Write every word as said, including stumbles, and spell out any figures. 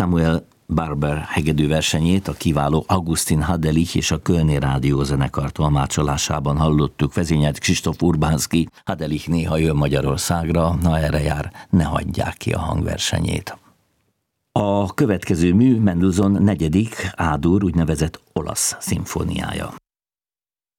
Samuel Barber hegedű versenyét a kiváló Augustin Hadelich és a Kölni Rádiózenekar tolmácsolásában hallottuk, vezényelt Krzysztof Urbánszky. Hadelich néha jön Magyarországra, na erre jár, ne hagyják ki a hangversenyét. A következő mű Mendelssohn negyedik A-dur úgynevezett olasz szimfóniája.